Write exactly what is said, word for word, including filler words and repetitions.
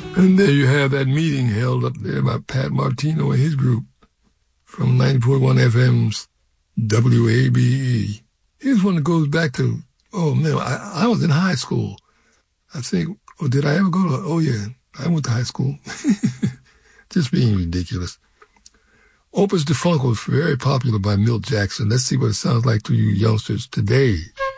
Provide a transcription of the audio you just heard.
And there you have that meeting held up there by Pat Martino and his group from ninety point one F M's W A B E. Here's one that goes back to, oh, man, I, I was in high school. I think, oh, did I ever go to, oh, yeah, I went to high school. Just being ridiculous. Opus Defunct was very popular by Milt Jackson. Let's see what it sounds like to you youngsters today.